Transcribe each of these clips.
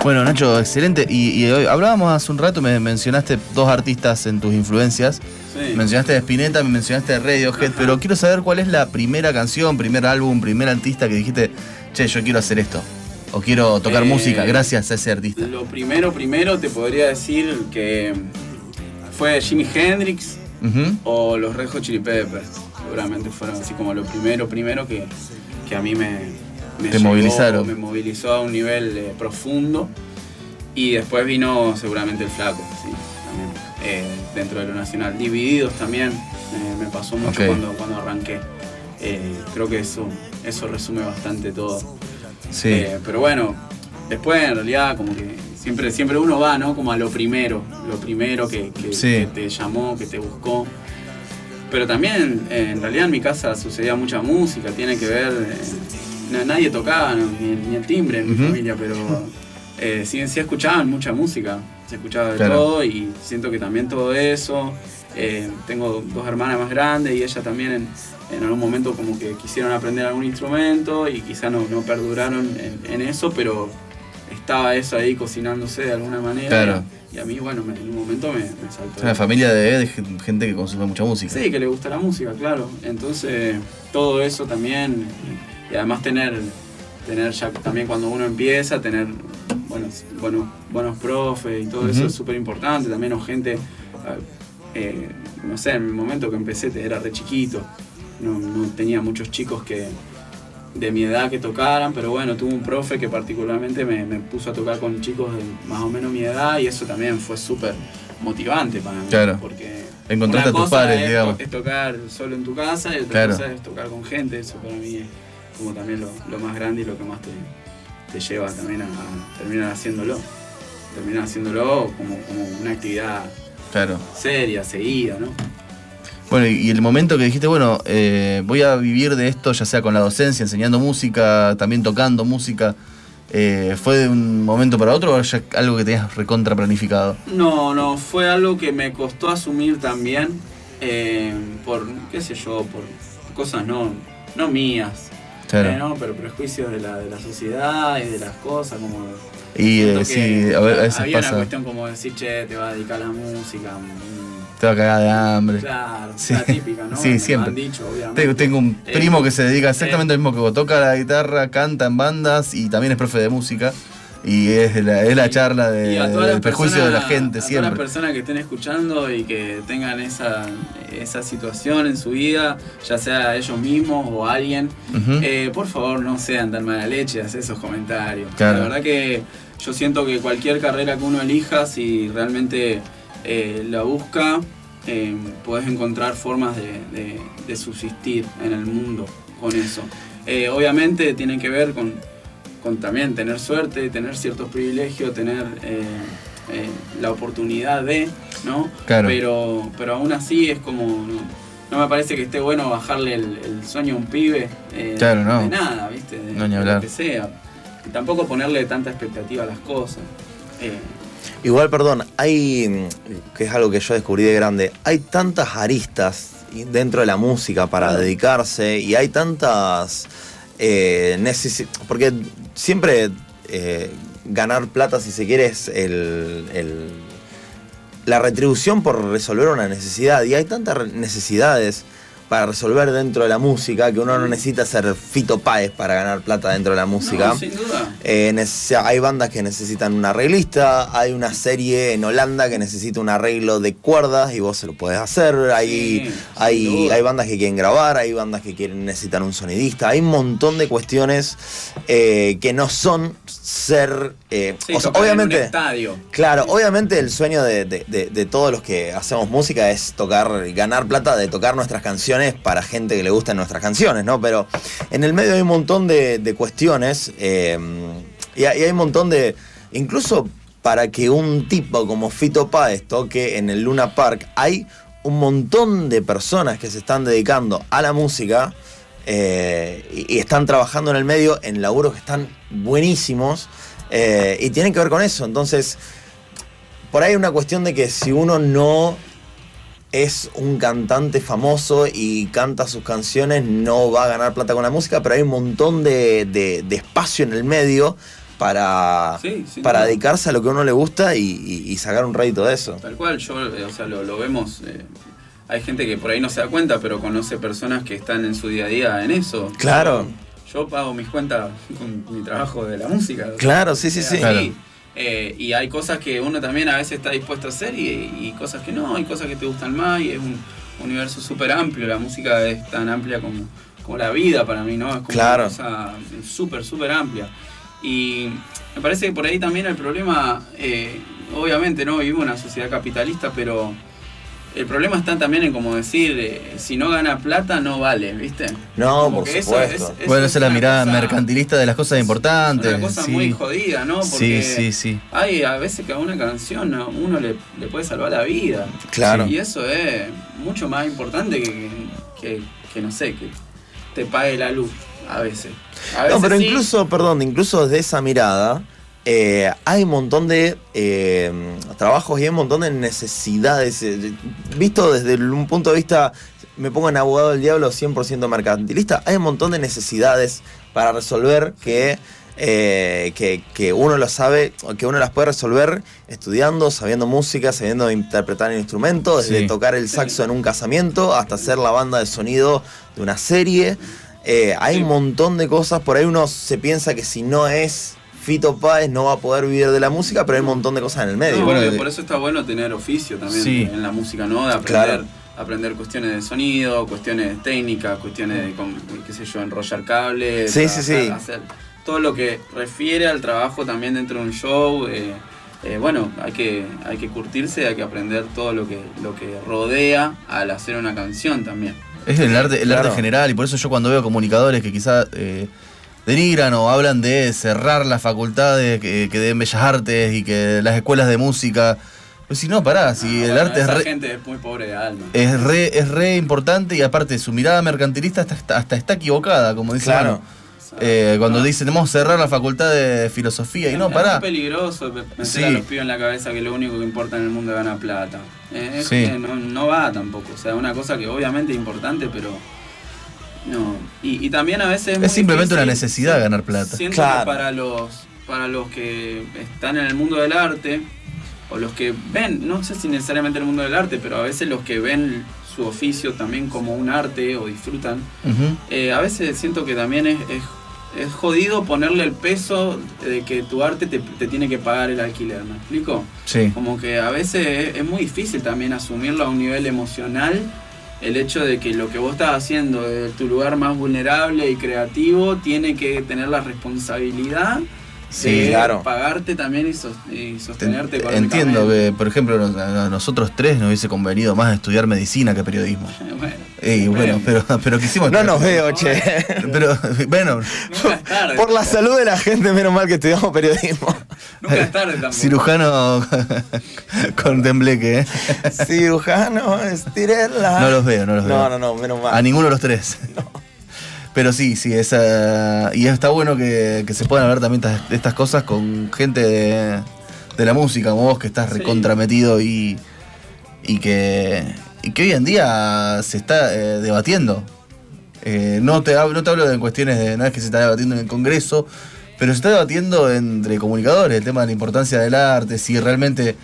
Bueno, Nacho, excelente. Y hoy hablábamos hace un rato, me mencionaste dos artistas en tus influencias. Sí. Mencionaste de Spinetta, me mencionaste de Radiohead, pero quiero saber cuál es la primera canción, primer álbum, primer artista que dijiste, che, yo quiero hacer esto. O quiero tocar música gracias a ese artista. Lo primero te podría decir que fue Jimi Hendrix o los Red Hot Chili Peppers. Seguramente fueron así como lo primero que a mí me movilizó a un nivel profundo. Y después vino seguramente el Flaco, sí, también, dentro de lo nacional. Divididos también, me pasó mucho cuando arranqué. Creo que eso resume bastante todo. Sí. Pero bueno, después en realidad como que siempre uno va, ¿no? Como a lo primero que te llamó, que te buscó. Pero también en realidad en mi casa sucedía mucha música, tiene que ver, nadie tocaba, ¿no? ni el timbre en mi familia, pero sí escuchaban mucha música, se escuchaba de todo y siento que también todo eso. Tengo dos hermanas más grandes y ellas también en algún momento como que quisieron aprender algún instrumento y quizá no perduraron en eso, pero estaba eso ahí cocinándose de alguna manera. Claro. Y a mí, bueno, en un momento me saltó. Es una familia de gente que consume mucha música. Sí, que le gusta la música, claro. Entonces, todo eso también, y además tener ya también cuando uno empieza, tener buenos profes y todo eso es súper importante. También o gente, no sé, en el momento que empecé era re chiquito. No tenía muchos chicos de mi edad que tocaran, pero bueno, tuve un profe que particularmente me puso a tocar con chicos de más o menos mi edad y eso también fue súper motivante para mí. Claro. Porque encontraste a tus padres, digamos. Es tocar solo en tu casa y otra cosa es tocar con gente. Eso para mí es como también lo más grande y lo que más te lleva también a terminar haciéndolo. Terminar haciéndolo como una actividad seria, seguida, ¿no? Bueno, y el momento que dijiste, bueno, voy a vivir de esto, ya sea con la docencia, enseñando música, también tocando música, ¿fue de un momento para otro o ya algo que tenías recontra planificado? No, fue algo que me costó asumir también, por, qué sé yo, por cosas no mías, ¿no? Pero prejuicios de la sociedad y de las cosas, como... Y sí, a veces había pasa. una cuestión como decir, che, te vas a dedicar a la música... Te va a cagar de hambre. Claro, la típica, ¿no? Sí, siempre. Han dicho, obviamente. Tengo un primo que se dedica exactamente lo mismo que vos. Toca la guitarra, canta en bandas y también es profe de música. Y es la charla del prejuicio de la gente siempre. A todas las personas que estén escuchando y que tengan esa situación en su vida, ya sea ellos mismos o alguien, por favor no sean tan mala leche, hacer esos comentarios. Claro. La verdad que yo siento que cualquier carrera que uno elija, si realmente... la busca, puedes encontrar formas de subsistir en el mundo con eso. Obviamente tiene que ver con también tener suerte, tener ciertos privilegios, tener la oportunidad de, ¿no? Claro. Pero aún así es como... No me parece que esté bueno bajarle el sueño a un pibe de nada, ¿viste? De lo que sea. Y tampoco ponerle tanta expectativa a las cosas. Igual, perdón, que es algo que yo descubrí de grande, hay tantas aristas dentro de la música para dedicarse y hay tantas necesidades, porque siempre ganar plata, si se quiere, es la retribución por resolver una necesidad, y hay tantas necesidades para resolver dentro de la música que uno no necesita ser Fito Páez para ganar plata dentro de la música. No, sin duda. Hay bandas que necesitan un arreglista, hay una serie en Holanda que necesita un arreglo de cuerdas y vos se lo podés hacer, hay bandas que quieren grabar, hay bandas que necesitan un sonidista, hay un montón de cuestiones que no son ser... o sea, obviamente, en un estadio. Claro, obviamente el sueño de todos los que hacemos música es ganar plata de tocar nuestras canciones para gente que le gustan nuestras canciones, ¿no? Pero en el medio hay un montón de cuestiones y hay un montón de... Incluso para que un tipo como Fito Páez toque en el Luna Park, hay un montón de personas que se están dedicando a la música y están trabajando en el medio en laburos que están buenísimos y tienen que ver con eso. Entonces, por ahí hay una cuestión de que si uno no es un cantante famoso y canta sus canciones, no va a ganar plata con la música, pero hay un montón de espacio en el medio para dedicarse a lo que a uno le gusta y sacar un rédito de eso. Tal cual, lo vemos. Hay gente que por ahí no se da cuenta, pero conoce personas que están en su día a día en eso. Claro. Yo pago mis cuentas con mi trabajo de la música. Claro, sí. Claro. Y hay cosas que uno también a veces está dispuesto a hacer y cosas que no, hay cosas que te gustan más y es un universo súper amplio. La música es tan amplia como la vida para mí, ¿no? Es como una cosa súper amplia. Y me parece que por ahí también el problema, obviamente no vivimos en una sociedad capitalista, pero el problema está también en como decir, si no gana plata no vale, ¿viste? No, por supuesto. Bueno, esa es la mirada mercantilista de las cosas importantes. Es una cosa muy jodida, ¿no? Porque sí. hay a veces que a una canción uno le puede salvar la vida. Claro. Y eso es mucho más importante que no sé, que te pague la luz a veces. No, pero incluso desde esa mirada hay un montón de trabajos y hay un montón de necesidades. Visto desde un punto de vista, me pongo en abogado del diablo 100% mercantilista, hay un montón de necesidades para resolver que uno lo sabe, que uno las puede resolver estudiando, sabiendo música, sabiendo interpretar el instrumento, desde tocar el saxo en un casamiento hasta hacer la banda de sonido de una serie. Hay un montón de cosas, por ahí uno se piensa que si no es Fito Páez no va a poder vivir de la música, pero hay un montón de cosas en el medio. Bueno, por eso está bueno tener oficio también en la música, ¿no? De aprender cuestiones de sonido, cuestiones técnicas, cuestiones de, qué sé yo, enrollar cables. Hacer todo lo que refiere al trabajo también dentro de un show. Bueno, hay que curtirse, hay que aprender todo lo que rodea al hacer una canción también. Es el arte general, y por eso yo cuando veo comunicadores que quizás denigran o hablan de cerrar las facultades que den Bellas Artes y que las escuelas de música, pues si no, pará, si el arte esa gente es muy pobre de alma. Es re importante, y aparte su mirada mercantilista hasta está equivocada, como dice Manu. Cuando dicen tenemos que cerrar la facultad de filosofía, y no, pará. Es peligroso meter a los pibes en la cabeza que lo único que importa en el mundo es ganar plata. No va tampoco, o sea, una cosa que obviamente es importante, pero no. Y también a veces es simplemente una necesidad ganar plata. Siento que para los que están en el mundo del arte, o los que ven, no sé si necesariamente el mundo del arte, pero a veces los que ven su oficio también como un arte o disfrutan, a veces siento que también es jodido ponerle el peso de que tu arte te tiene que pagar el alquiler, ¿me explico? Sí. Como que a veces es muy difícil también asumirlo a un nivel emocional, el hecho de que lo que vos estás haciendo de tu lugar más vulnerable y creativo tiene que tener la responsabilidad de pagarte también y sostenerte económicamente. Entiendo que, por ejemplo, a nosotros tres nos hubiese convenido más estudiar medicina que periodismo. Pero quisimos... No nos veo, che. Pero, bueno... Por la salud de la gente, menos mal que estudiamos periodismo. Nunca es tarde tampoco. Cirujano con tembleque, Cirujano, estirela. No los veo. No, menos mal. A ninguno de los tres. No. Pero sí, y está bueno que se puedan ver también estas cosas con gente de la música, como vos, que estás recontrametido y que hoy en día se está debatiendo. No te hablo de cuestiones de, no es que se está debatiendo en el Congreso, pero se está debatiendo entre comunicadores el tema de la importancia del arte, si realmente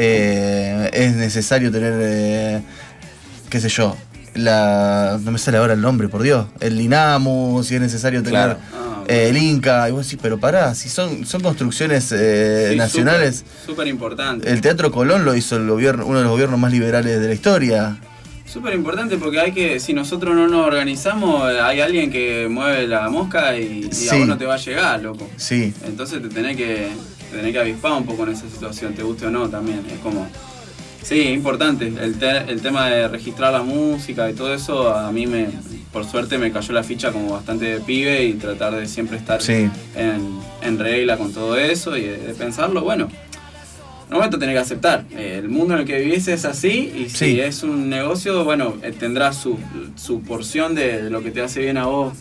es necesario tener, qué sé yo, no me sale ahora el nombre, por Dios, el INAMU, si es necesario tener el Inca, y vos decís, pero pará, si son construcciones nacionales. Súper importante. El Teatro Colón lo hizo uno de los gobiernos más liberales de la historia. Súper importante porque si nosotros no nos organizamos, hay alguien que mueve la mosca y a vos no te va a llegar, loco. Sí. Entonces te tenés que avispar un poco en esa situación, te guste o no también, es como... Sí, importante. El tema de registrar la música y todo eso, a mí por suerte me cayó la ficha como bastante de pibe, y tratar de siempre estar en regla con todo eso y de pensarlo, bueno, en un momento tenés que aceptar. El mundo en el que vivís es así, y si es un negocio, bueno, tendrás su porción de lo que te hace bien a vos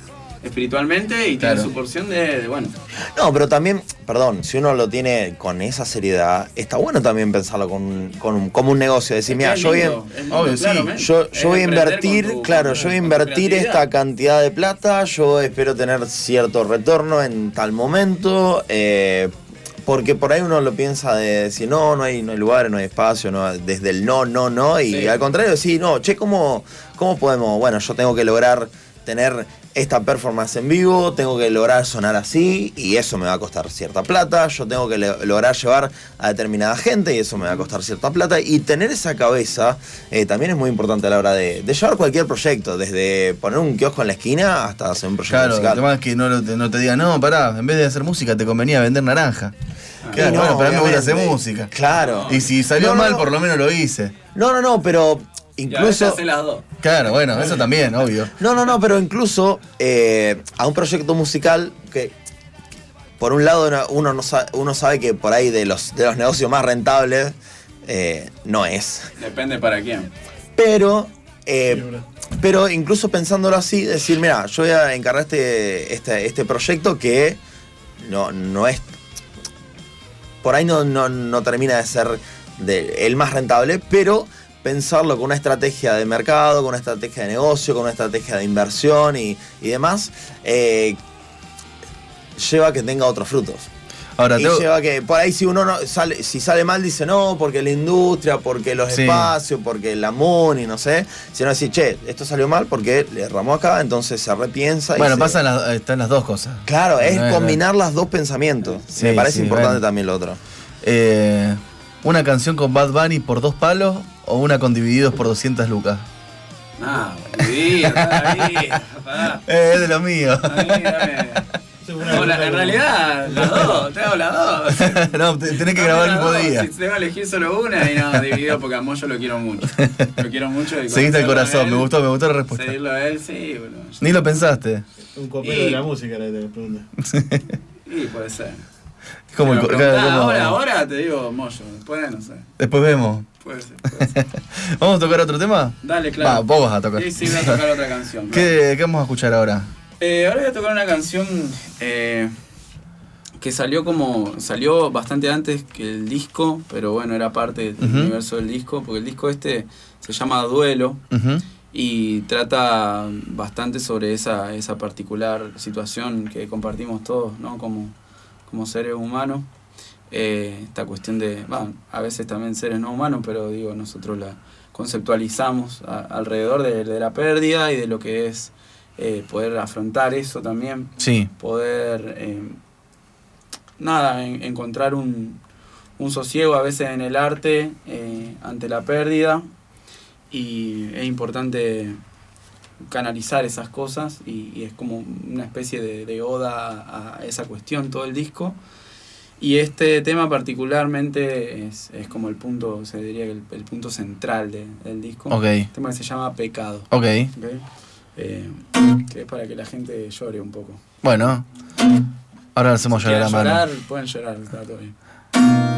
espiritualmente y tiene su porción de bueno. No, pero también, perdón, si uno lo tiene con esa seriedad, está bueno también pensarlo como un negocio. Decir, mira, yo voy a invertir, yo voy a invertir esta cantidad de plata, yo espero tener cierto retorno en tal momento, porque por ahí uno lo piensa de decir, no hay lugares, no hay espacio, desde el no, y al contrario decir, no, ¿cómo podemos? Bueno, yo tengo que lograr tener esta performance en vivo, tengo que lograr sonar así y eso me va a costar cierta plata, yo tengo que lograr llevar a determinada gente y eso me va a costar cierta plata, y tener esa cabeza también es muy importante a la hora de llevar cualquier proyecto, desde poner un kiosco en la esquina hasta hacer un proyecto musical. Claro, además que no te digan, no, pará, en vez de hacer música te convenía vender naranja. Claro, bueno, pero a mí me gusta hacer música. Claro. Y si salió mal, por lo menos lo hice. No, pero incluso. Hace las dos. Claro, bueno, eso también, obvio. No, pero incluso a un proyecto musical que, por un lado, uno sabe que por ahí de los negocios más rentables no es. Depende para quién. Pero incluso pensándolo así, decir, mira, yo voy a encargar este proyecto que no es. Por ahí no termina de ser el más rentable, pero pensarlo con una estrategia de mercado, con una estrategia de negocio, con una estrategia de inversión y demás, lleva a que tenga otros frutos. Ahora, lleva a que, por ahí si uno si sale mal, dice no, porque la industria, porque los espacios, porque la MUNI, no sé. Si no decir, esto salió mal porque le erramos acá, entonces se repiensa. Bueno, están las dos cosas. Claro, es combinar los dos pensamientos. Sí, me parece importante también lo otro. ¿Una canción con Bad Bunny por 2 palos o una con Divididos por 200 lucas? Divididos, es de lo mío. En realidad, las dos, te hago las dos. No, tenés que grabar el mismo día. Si te va a elegir solo una y no, Dividido porque a Moyo lo quiero mucho. Lo quiero mucho. Seguiste el corazón, me gustó la respuesta. Seguirlo a él, sí, boludo. Ni lo pensaste. Un copero de la música, le pregunto. Sí, puede ser. Es como ahora te digo Moyo, después no sé. Después vemos. Puede ser. ¿Vamos a tocar otro tema? Dale, claro. Vos vas a tocar. Sí, voy a tocar otra canción. ¿Qué vamos a escuchar ahora? Ahora voy a tocar una canción que salió bastante antes que el disco, pero bueno, era parte del universo del disco, porque el disco se llama Duelo y trata bastante sobre esa particular situación que compartimos todos, ¿no? Como seres humanos. Esta cuestión de, a veces también seres no humanos, pero digo, nosotros la conceptualizamos alrededor de la pérdida y de lo que es poder afrontar eso también. Sí. Poder encontrar un sosiego a veces en el arte ante la pérdida, y es importante canalizar esas cosas y es como una especie de oda a esa cuestión todo el disco. Y este tema particularmente es como el punto, se diría que el punto central del disco. Okay. Un tema que se llama Pecado. Okay. Que es para que la gente llore un poco. Bueno, ahora hacemos llorar a mano. Pueden llorar, está todo bien.